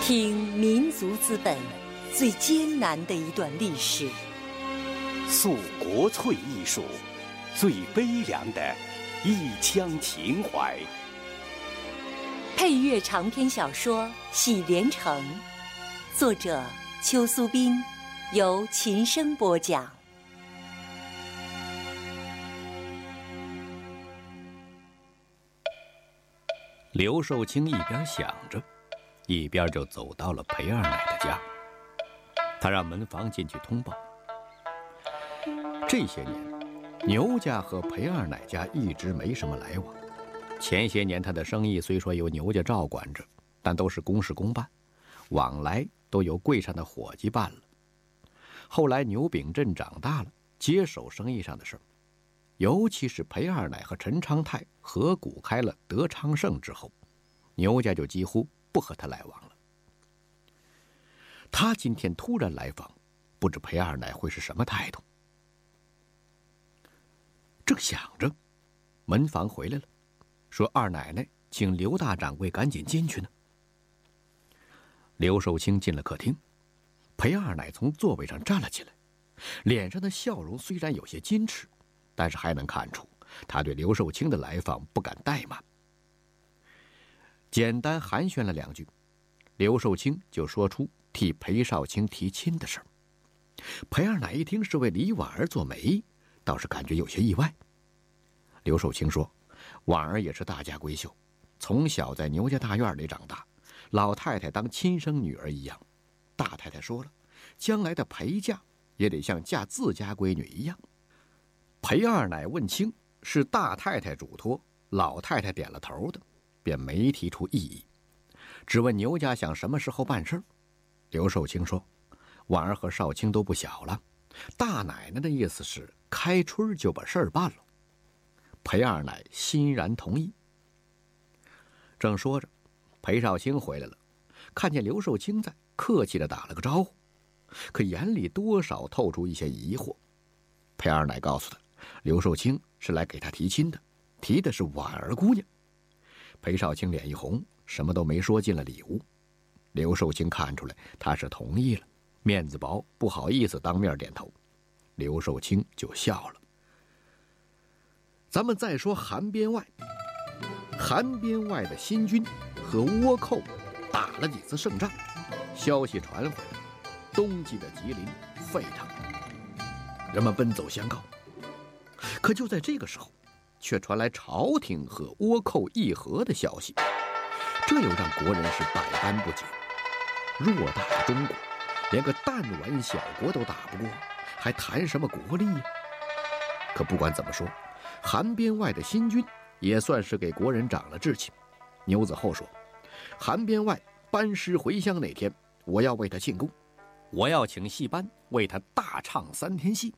听民族资本最艰难的一段历史， 诉国粹艺术最悲凉的一腔情怀。 配乐长篇小说《喜连城》，作者邱苏斌，由琴声播讲。 刘寿清一边想着，一边就走到了裴二奶的家。他让门房进去通报。这些年，牛家和裴二奶家一直没什么来往。前些年他的生意虽说由牛家照管着，但都是公事公办，往来都由柜上的伙计办了。后来牛秉镇长大了，接手生意上的事儿，尤其是裴二奶和陈昌泰合股开了德昌盛之后，牛家就几乎不和他来往了。他今天突然来访，不知裴二奶会是什么态度。正想着，门房回来了，说二奶奶请刘大掌柜赶紧进去呢。刘寿清进了客厅，裴二奶从座位上站了起来，脸上的笑容虽然有些矜持，但是还能看出他对刘寿清的来访不敢怠慢。简单寒暄了两句，刘寿清就说出替裴少卿提亲的事儿。裴二奶一听是为李婉儿做媒，倒是感觉有些意外。刘寿清说，婉儿也是大家闺秀，从小在牛家大院里长大，老太太当亲生女儿一样。大太太说了，将来的陪嫁也得像嫁自家闺女一样。裴二奶问清是大太太嘱托，老太太点了头的，便没提出异议，只问牛家想什么时候办事儿。刘寿清说，婉儿和少卿都不小了，大奶奶的意思是开春就把事儿办了。裴二奶欣然同意。正说着，裴少卿回来了，看见刘寿清在，客气地打了个招呼，可眼里多少透出一些疑惑。裴二奶告诉他，刘寿清是来给他提亲的，提的是婉儿姑娘。裴少卿脸一红，什么都没说，进了里屋。刘寿清看出来他是同意了，面子薄，不好意思当面点头。刘寿清就笑了。咱们再说韩边外，韩边外的新军和倭寇打了几次胜仗，消息传回来，冬季的吉林沸腾，人们奔走相告。可就在这个时候，却传来朝廷和倭寇议和的消息，这又让国人是百般不解。偌大的中国，连个弹丸小国都打不过，还谈什么国力呀？可不管怎么说，韩边外的新军也算是给国人长了志气。牛子厚说，韩边外班师回乡那天，我要为他庆功，我要请戏班为他大唱3天戏。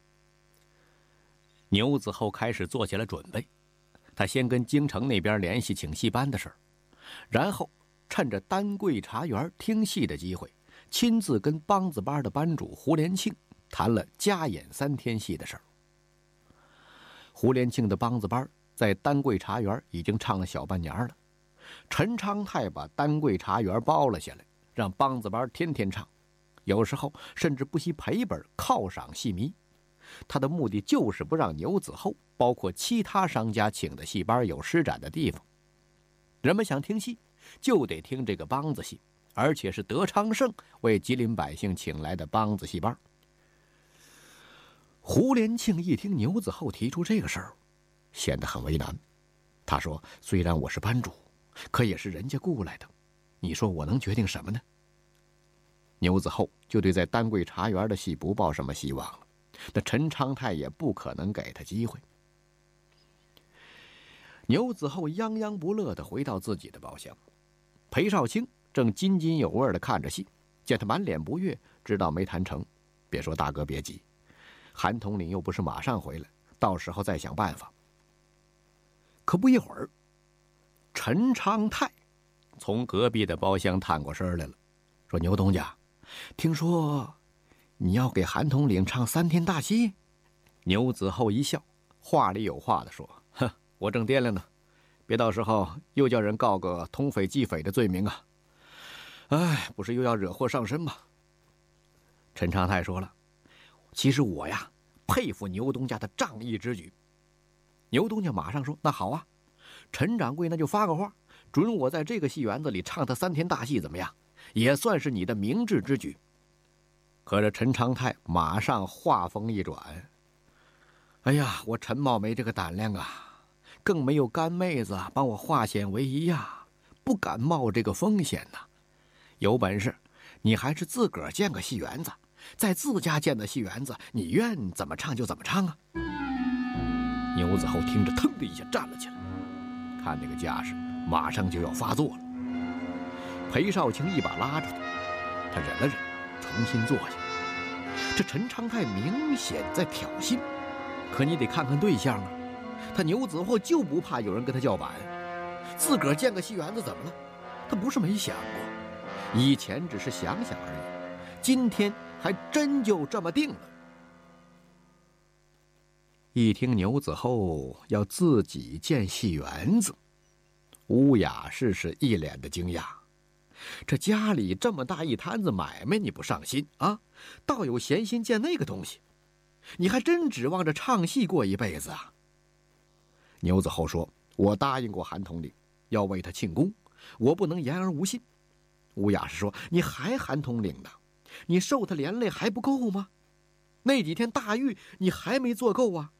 牛子厚开始做起了准备，他先跟京城那边联系请戏班的事儿，然后趁着丹桂茶园听戏的机会，亲自跟梆子班的班主胡连庆谈了加演3天戏的事儿。胡连庆的梆子班在丹桂茶园已经唱了小半年了，陈昌泰把丹桂茶园包了下来，让梆子班天天唱，有时候甚至不惜赔本犒赏戏迷。他的目的就是不让牛子厚包括其他商家请的戏班有施展的地方。人们想听戏就得听这个梆子戏，而且是德昌盛为吉林百姓请来的梆子戏班。胡连庆一听牛子厚提出这个事儿，显得很为难。他说，虽然我是班主，可也是人家雇来的，你说我能决定什么呢？牛子厚就对在丹桂茶园的戏不抱什么希望了，那陈昌泰也不可能给他机会。牛子厚泱泱不乐地回到自己的包厢，裴少卿正津津有味地看着戏，见他满脸不悦，知道没谈成，便说，大哥别急，韩统领又不是马上回来，到时候再想办法。可不一会儿，陈昌泰从隔壁的包厢探过身来了，说，牛东家，听说你要给韩统领唱3天大戏？牛子厚一笑，话里有话的说，哼，我正掂量呢，别到时候又叫人告个通匪缉匪的罪名啊。 哎，不是又要惹祸上身吗？陈长泰说了，其实我呀，佩服牛东家的仗义之举。牛东家马上说，那好啊，陈掌柜那就发个话，准我在这个戏园子里唱他3天大戏，怎么样？也算是你的明智之举。可是陈长泰马上话锋一转，哎呀，我陈茂没这个胆量啊，更没有干妹子帮我化险为夷呀，不敢冒这个风险呐。有本事你还是自个儿建个戏园子，在自家建的戏园子，你愿怎么唱就怎么唱啊。牛子厚听着，腾的一下站了起来，看那个架势，马上就要发作了。裴少卿一把拉住他忍了忍，重新坐下。这陈长泰明显在挑衅，可你得看看对象啊，他牛子厚就不怕有人跟他叫板，自个儿建个戏园子怎么了？他不是没想过，以前只是想想而已，今天还真就这么定了。一听牛子厚要自己建戏园子，乌雅氏是一脸的惊讶。这家里这么大一摊子买卖，你不上心啊？倒有闲心建那个东西，你还真指望着唱戏过一辈子啊？牛子厚说，我答应过韩统领要为他庆功，我不能言而无信。乌雅氏说，你还韩统领呢？你受他连累还不够吗？那几天大狱你还没做够啊？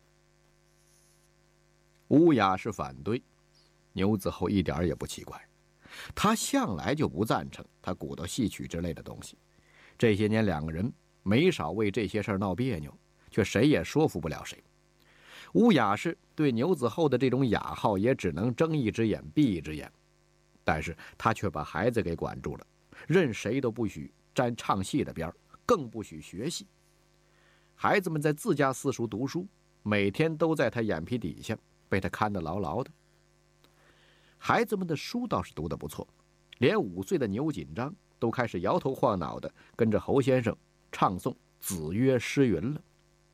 乌雅氏反对，牛子厚一点也不奇怪，他向来就不赞成他鼓捣戏曲之类的东西。这些年两个人没少为这些事儿闹别扭，却谁也说服不了谁。乌雅氏对牛子厚的这种雅号也只能睁一只眼闭一只眼，但是他却把孩子给管住了，任谁都不许沾唱戏的边儿，更不许学戏。孩子们在自家私塾读书，每天都在他眼皮底下，被他看得牢牢的。孩子们的书倒是读得不错，连5岁的牛锦章都开始摇头晃脑的跟着侯先生唱诵《子曰诗云》了。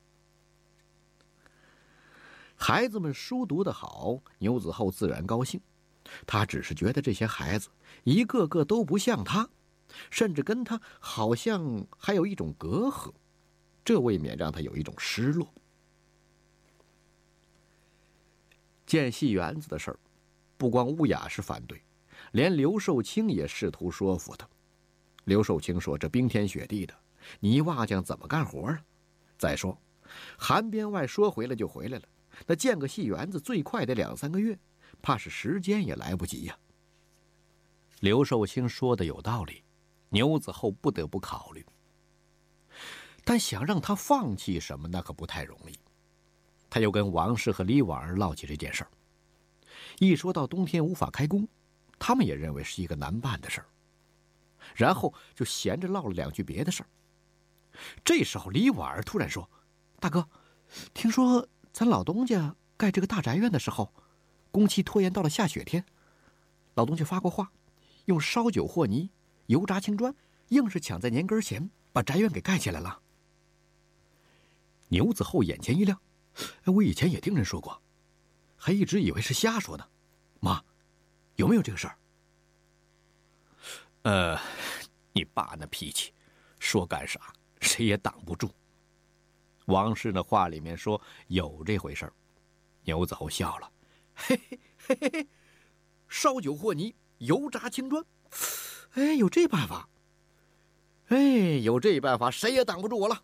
孩子们书读得好，牛子厚自然高兴，他只是觉得这些孩子一个个都不像他，甚至跟他好像还有一种隔阂，这未免让他有一种失落。建戏园子的事儿，不光乌雅氏反对，连刘寿清也试图说服他。刘寿清说，这冰天雪地的，泥瓦匠怎么干活啊？再说韩编外说回来就回来了，那建个戏园子最快得2-3个月，怕是时间也来不及呀。刘寿清说的有道理，牛子厚不得不考虑，但想让他放弃什么，那可不太容易。他又跟王氏和李婉儿唠起这件事儿，一说到冬天无法开工，他们也认为是一个难办的事儿，然后就闲着唠了2句别的事儿。这时候李婉儿突然说，大哥，听说咱老东家盖这个大宅院的时候，工期拖延到了下雪天，老东家发过话，用烧酒和泥、油炸青砖，硬是抢在年根前把宅院给盖起来了。牛子厚眼前一亮，我以前也听人说过，还一直以为是瞎说呢。妈，有没有这个事儿？你爸那脾气，说干啥谁也挡不住。王氏那话里面说有这回事儿。牛子厚笑了，嘿嘿嘿嘿嘿，烧酒和泥，油炸青砖，哎，有这办法，哎，有这办法，谁也挡不住我了。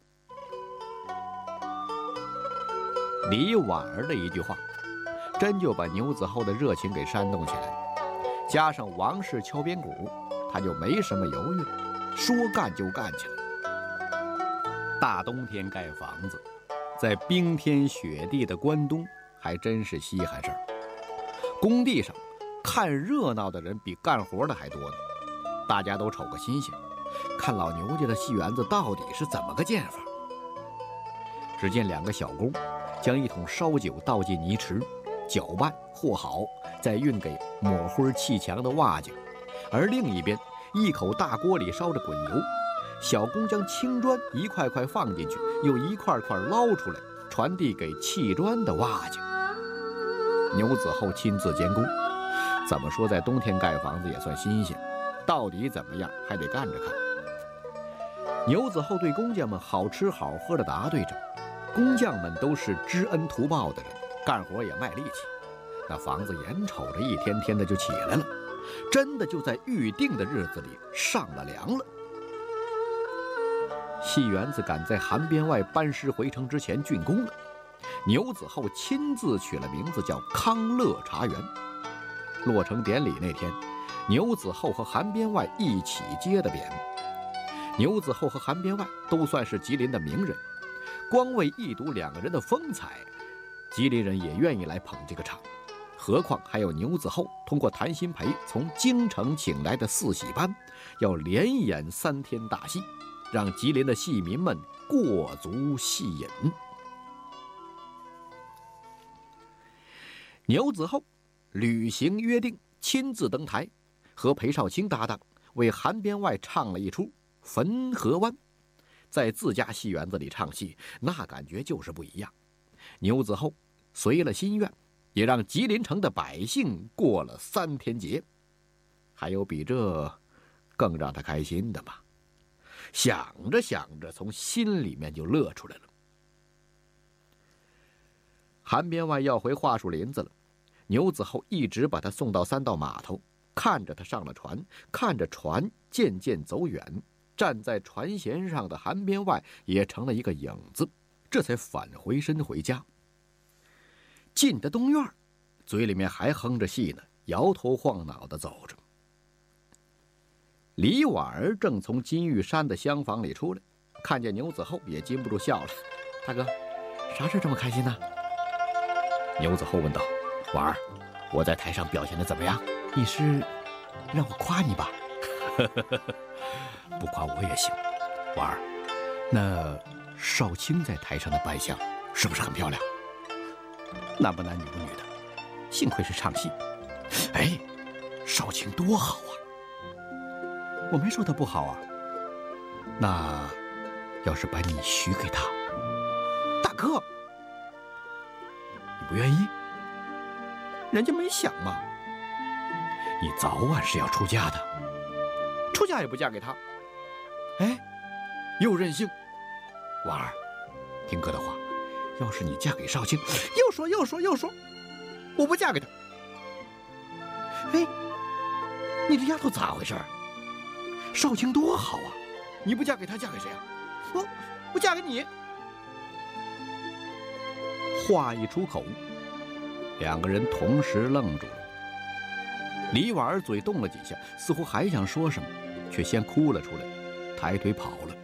李婉儿的一句话，真就把牛子厚的热情给煽动起来，加上王氏敲边鼓，他就没什么犹豫了，说干就干起来。大冬天盖房子，在冰天雪地的关东还真是稀罕事儿。工地上看热闹的人比干活的还多呢，大家都瞅个新鲜，看老牛家的戏园子到底是怎么个建法。只见2个小工将一桶烧酒倒进泥池，搅拌和好，再运给抹灰砌墙的瓦匠，而另一边一口大锅里烧着滚油，小工将青砖一块块放进去，又一块块捞出来，传递给砌砖的瓦匠。牛子厚亲自监工，怎么说在冬天盖房子也算新鲜， 到底怎么样还得干着看。牛子厚对工匠们好吃好喝的答对着，工匠们都是知恩图报的人，干活也卖力气。那房子眼瞅着一天天的就起来了，真的就在预定的日子里上了梁了。戏园子赶在韩编外班师回城之前竣工了，牛子厚亲自取了名字叫康乐茶园。落成典礼那天，牛子厚和韩编外一起接的匾。牛子厚和韩编外都算是吉林的名人，光为一睹两个人的风采，吉林人也愿意来捧这个场。何况还有牛子厚通过谭鑫培从京城请来的四喜班，要连演3天大戏，让吉林的戏民们过足戏瘾。牛子厚履行约定，亲自登台，和裴少卿搭档，为韩编外唱了一出《汾河湾》。在自家戏园子里唱戏，那感觉就是不一样。牛子厚随了心愿，也让吉林城的百姓过了3天节。还有比这更让他开心的吗？想着想着，从心里面就乐出来了。韩编外要回桦树林子了，牛子厚一直把他送到3道码头，看着他上了船，看着船渐渐走远，站在船舷上的韩编外也成了一个影子，这才返回身回家。进得东院，嘴里面还哼着戏呢，摇头晃脑地走着。李婉儿正从金玉山的厢房里出来，看见牛子厚也禁不住笑了：“大哥，啥事这么开心呢？”牛子厚问道：“婉儿，我在台上表现得怎么样？你是让我夸你吧？”“不夸我也行。婉儿，那少卿在台上的扮相是不是很漂亮？男不男女不女的，幸亏是唱戏。哎，少卿多好啊！”“我没说他不好啊。那要是把你许给他，大哥，你不愿意？人家没想嘛。你早晚是要出家的，出家也不嫁给他。哎，又任性。婉儿，听哥的话，要是你嫁给少卿，又说，我不嫁给他。哎，你这丫头咋回事？少卿多好啊，你不嫁给他，嫁给谁啊？我嫁给你。”话一出口，两个人同时愣住了。李婉儿嘴动了几下，似乎还想说什么，却先哭了出来，抬腿跑了。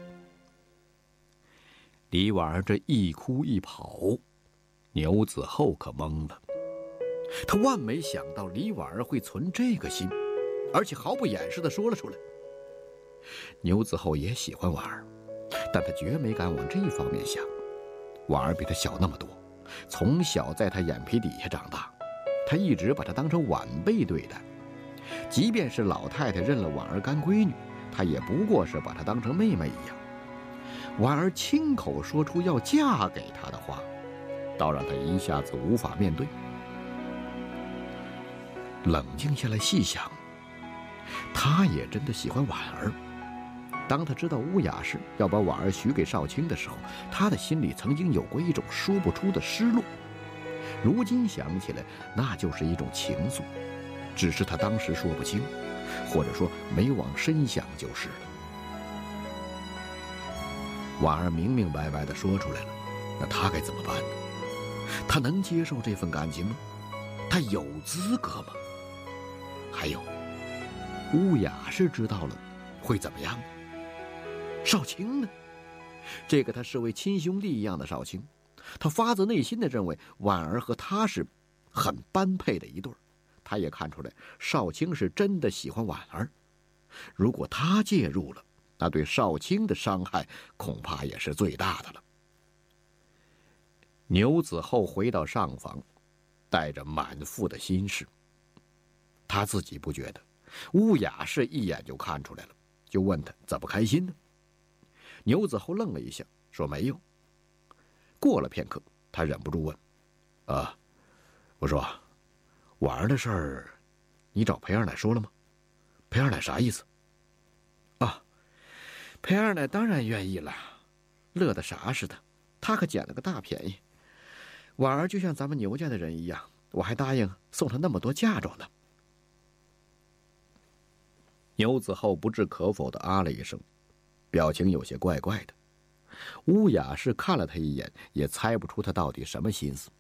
李婉儿这一哭一跑，牛子厚可懵了。他万没想到李婉儿会存这个心，而且毫不掩饰地说了出来。牛子厚也喜欢婉儿，但他绝没敢往这方面想。婉儿比他小那么多，从小在他眼皮底下长大，他一直把她当成晚辈对待。即便是老太太认了婉儿干闺女，他也不过是把她当成妹妹一样。婉儿亲口说出要嫁给他的话，倒让他一下子无法面对。冷静下来细想，他也真的喜欢婉儿。当他知道乌雅氏要把婉儿许给少卿的时候，他的心里曾经有过一种说不出的失落。如今想起来，那就是一种情愫，只是他当时说不清，或者说没往深想就是了。婉儿明明白白地说出来了，那他该怎么办呢？他能接受这份感情吗？他有资格吗？还有，乌雅氏知道了会怎么样呢？少卿呢？这个他视为亲兄弟一样的少卿，他发自内心地认为婉儿和他是很般配的一对儿。他也看出来少卿是真的喜欢婉儿，如果他介入了，那对少卿的伤害恐怕也是最大的了。牛子厚回到上房，带着满腹的心事。他自己不觉得，乌雅氏一眼就看出来了，就问他怎么开心呢？牛子厚愣了一下，说没有。过了片刻，他忍不住问：“我说，婉儿的事儿，你找裴二奶说了吗？裴二奶啥意思？ 裴二奶当然愿意了，乐得傻似的，他可捡了个大便宜。婉儿就像咱们牛家的人一样，我还答应送她那么多嫁妆呢。牛子厚不置可否地啊了一声，表情有些怪怪的。乌雅是看了他一眼，也猜不出他到底什么心思。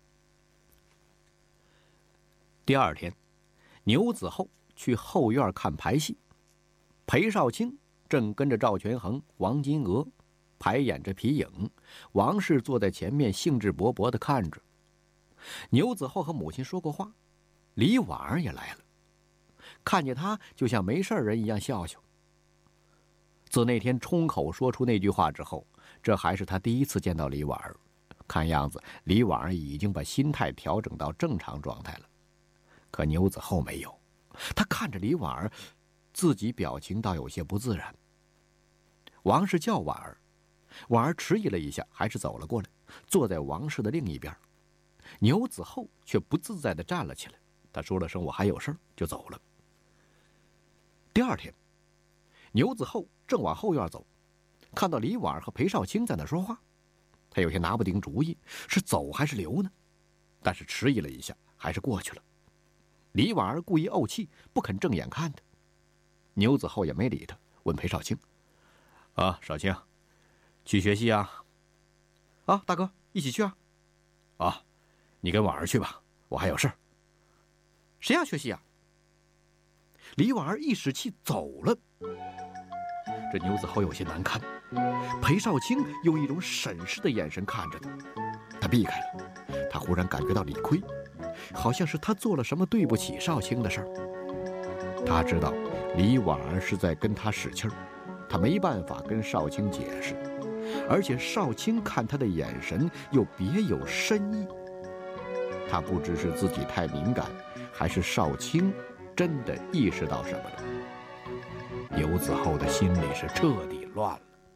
第二天，牛子厚去后院看排戏，裴少卿正跟着赵全恒、王金娥排演着皮影，王氏坐在前面兴致勃勃地看着。牛子厚和母亲说过话，李婉儿也来了，看见他就像没事人一样笑笑。自那天冲口说出那句话之后，这还是他第一次见到李婉儿。看样子李婉儿已经把心态调整到正常状态了，可牛子厚没有。他看着李婉儿，自己表情倒有些不自然。王氏叫婉儿，婉儿迟疑了一下，还是走了过来，坐在王氏的另一边。牛子厚却不自在地站了起来，他说了声我还有事儿就走了。第二天，牛子厚正往后院走，看到李婉儿和裴少卿在那说话，他有些拿不定主意，是走还是留呢？但是迟疑了一下，还是过去了。李婉儿故意怄气，不肯正眼看他。牛子厚也没理他，问裴少卿：“啊，少卿，去学戏啊？”“啊，大哥，一起去啊。”“啊，你跟婉儿去吧，我还有事儿。”“谁要学戏啊？”李婉儿一使气走了。这牛子厚有些难堪，裴少卿用一种审视的眼神看着他，他避开了。他忽然感觉到理亏，好像是他做了什么对不起少卿的事儿。他知道李婉儿是在跟他使气儿，他没办法跟少卿解释，而且少卿看他的眼神又别有深意。他不知是自己太敏感，还是少卿真的意识到什么了。牛子厚的心里是彻底乱了。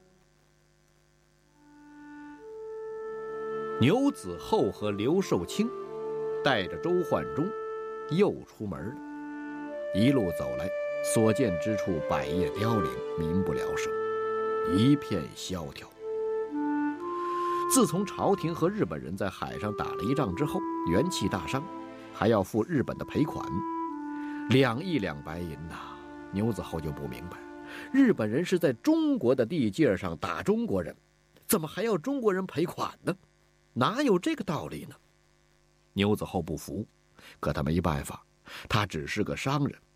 牛子厚和刘寿卿带着周焕中又出门了。一路走来，所见之处百业凋零，民不聊生，一片萧条。自从朝廷和日本人在海上打了一仗之后，元气大伤，还要付日本的赔款，2亿两白银呐。牛子厚就不明白，日本人是在中国的地界上打中国人，怎么还要中国人赔款呢？哪有这个道理呢？牛子厚不服，可他没办法，他只是个商人。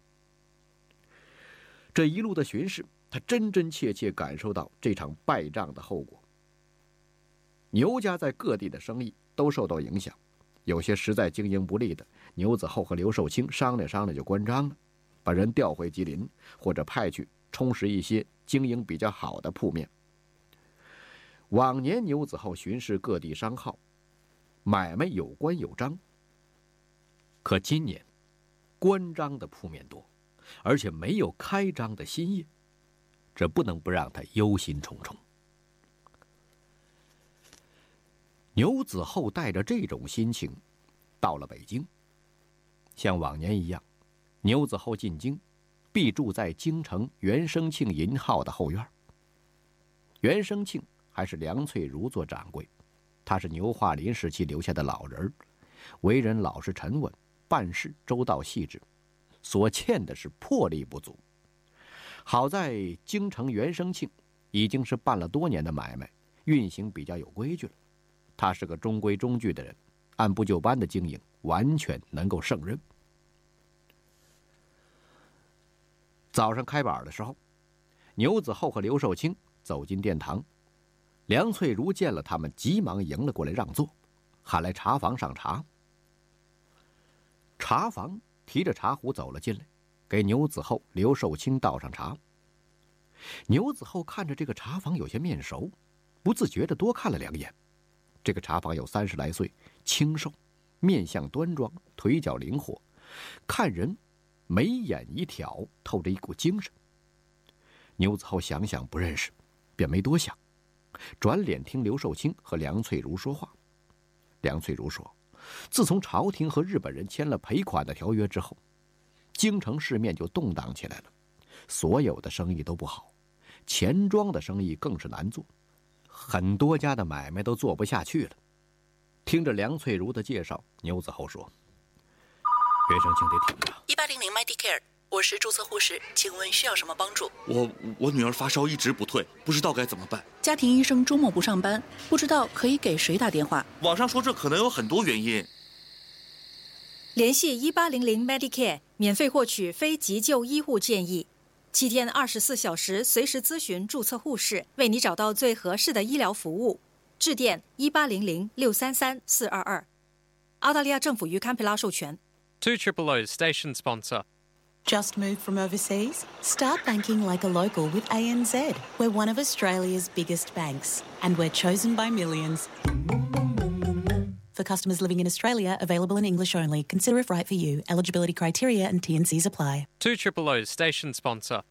这一路的巡视，他真真切切感受到这场败仗的后果。牛家在各地的生意都受到影响，有些实在经营不利的，牛子厚和刘寿卿商量商量就关张了，把人调回吉林，或者派去充实一些经营比较好的铺面。往年牛子厚巡视各地商号，买卖有关有章，可今年关张的铺面多，而且没有开张的新业，这不能不让他忧心忡忡。牛子厚带着这种心情到了北京，像往年一样，牛子厚进京必住在京城袁生庆银号的后院。袁生庆还是梁翠如做掌柜，他是牛化林时期留下的老人，为人老实沉稳，办事周到细致，所欠的是魄力不足。好在京城袁生庆已经是办了多年的买卖，运行比较有规矩了。他是个中规中矩的人，按部就班的经营，完全能够胜任。早上开板的时候，牛子厚和刘寿卿走进殿堂，梁翠如见了他们，急忙迎了过来让座，喊来茶房上茶。茶房提着茶壶走了进来，给牛子厚、刘寿卿倒上茶。牛子厚看着这个茶房有些面熟，不自觉地多看了2眼。这个茶房有30来岁，清瘦，面相端庄，腿脚灵活，看人眉眼一挑，透着一股精神。牛子厚想想不认识，便没多想，转脸听刘寿卿和梁翠如说话。梁翠如说，自从朝廷和日本人签了赔款的条约之后，京城市面就动荡起来了，所有的生意都不好， 钱庄的生意更是难做，很多家的买卖都做不下去了。听着梁翠如的介绍，牛子豪说：“袁生，请得听啊 1800 Medicare， 我是注册护士，请问需要什么帮助？ 我女儿发烧一直不退，不知道该怎么办。 家庭医生周末不上班，不知道可以给谁打电话。 网上说这可能有很多原因。 联系1800 Medicare， 免费获取非急救医护建议，7天24小时随时咨询注册护士，为你找到最合适的医疗服务。致电1800-633-422。澳大利亚政府与堪培拉授权。 200 station sponsor. Just moved from overseas? Start banking like a local with ANZ. We're one of Australia's biggest banks, and we're chosen by millions. For customers living in Australia, available in English only. Consider if right for you. Eligibility criteria and T&Cs apply. 200 station sponsor.